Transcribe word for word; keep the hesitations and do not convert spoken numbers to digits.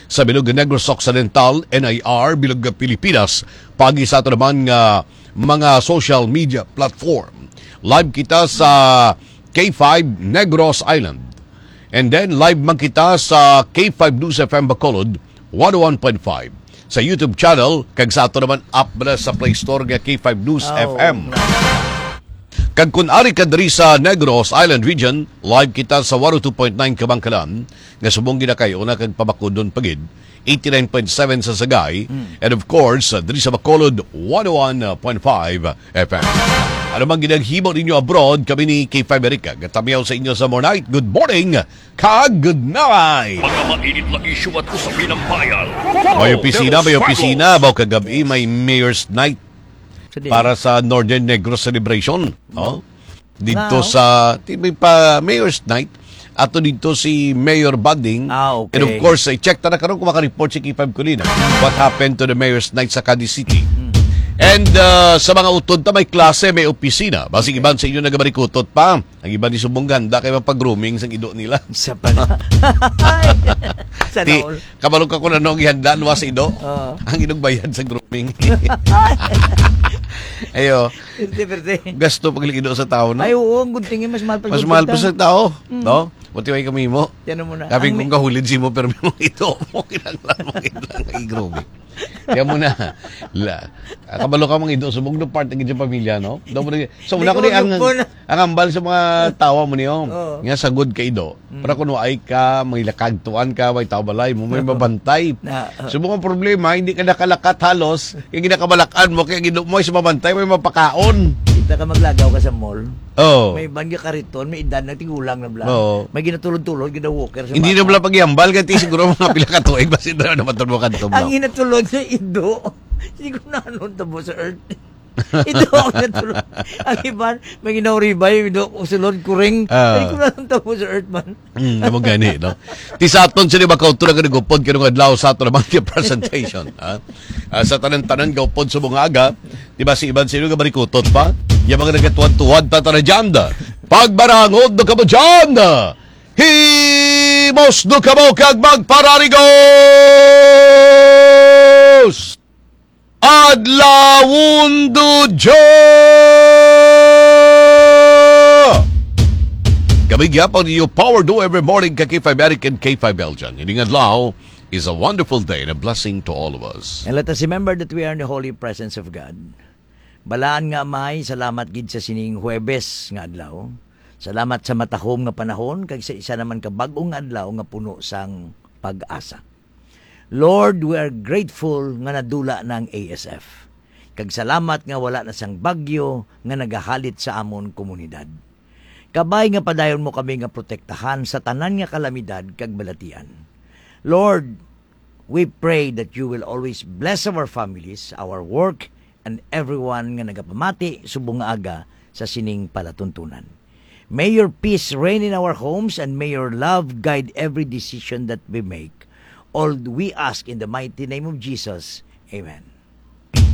sa Bilog Negros Occidental, N I R, Bilog Pilipinas, pagi sa ito naman nga mga social media platform. Live kita sa K five Negros Island. And then live man kita sa K five News F M Bacolod, one oh one point five. Sa YouTube channel, kag sa ito naman up na sa Play Store nga K five News Oh. F M. Kag kun ari ka diri sa Negros Island Region, live kita sa one oh two point nine Kabangkalan, nga subong ginakayo na kag pabakudon pagid, eighty-nine point seven sa Sagay, mm. and of course, diri sa Bacolod, one oh one point five F M. Ano mang ginaghimo ninyo abroad, kami ni K five Erika. Gatamiyaw sa inyo sa more night. Good morning, kag good night! Mga mainit na issue at usapin ng bayan. May opisina, may opisina. Baw kagabi, may Mayor's Night para sa Northern Negros Celebration. Oh. Dito sa, may pa Mayor's Night. Ato dito si Mayor Banding. Ah, okay. And of course, i-check ta na karon kung maka-report si K five Colina. What happened to the Mayor's Night sa Cadiz City. And uh, sa mga utod ta may klase, may opisina. Basig iban sa inyo nagabarikutot pa. Ang iba ni subong ganda kay mapag-grooming sa ido nila. Sa pala. Sa Ti, naol. kabalong ka kung ano ang ihandaan wa sa ido. Oo. Ang inong bayad sa grooming. Ayo. Perte, perte. Gasto paglikido sa tao, no? Ay, oo, ang guntingin, mas mahal pa. Mas mahal pa sa tao, no? Buti may kami mo. Yan mo na. Sabi Ang kong kahulid si mo, pero may mo ito. Mo kinaglan mo kinaglan ang i-grooming. Yan mo na. La. Kabalo ka mga ido. Subog no part ng inyong pamilya, no? Daw mo na- So, muna ko ni ang, ang ambal sa mga tawa mo niyo. Oo. Nga sagod ka ido. Para kung ay ka, may lakagtuan ka, may tao balay mo, may mabantay. Na, uh, Subong ang problema, hindi ka nakalakat halos. Yung ginakabalakan mo, kaya gido mo ay sumabantay, may mapakaon. kita ka maglagaw ka sa mall. Oh. May bangya ka rito, may edad na tigulang na bla. Oo. May ginatulog-tulog, ginawalker sa Hindi na bata. pala pagyambal, kanti siguro mga pila ka tuig, basta na naman ito mo kanto Ang ginatulog sa ido, hindi ko na ano tabo sa earth. Ito ako natulog. Ang iban, may ginauribay, may do, usulod, kuring. Ah. Hindi ko na ano tabo sa earth, man. Hmm, namang gani, no? Ti sa aton siya, di ba, kauto na ganagupod, kanong adlaw sa aton naman yung presentation. Ha? Ah, sa tanan-tanan, gaupod sa mga aga, di ba, si Iban sino ka barikutot pa? Yung mga nagatuwan-tuwan, tatanadjanda. Pagbarangod do ka mo dyan! Himos do ka mo kag magpararigos! Adlawon do Diyo! Kaming yapon niyo Power Do every morning ka K five American, K five Belgian. Hining adlaw is a wonderful day and a blessing to all of us. And let us remember that we are in the holy presence of God. Balaan nga may salamat gid sa sining Huwebes nga adlaw. Salamat sa matahom nga panahon kag sa isa naman ka bag-ong adlaw nga puno sang pag-asa. Lord, we are grateful nga nadula ng A S F. Kag salamat nga wala na sang bagyo nga nagahalit sa amon komunidad. Kabay nga padayon mo kami nga protektahan sa tanan nga kalamidad kag balatian. Lord, we pray that you will always bless our families, our work, and everyone nga nagapamati subong nga aga sa sining palatuntunan. May your peace reign in our homes and may your love guide every decision that we make. All we ask in the mighty name of Jesus. Amen.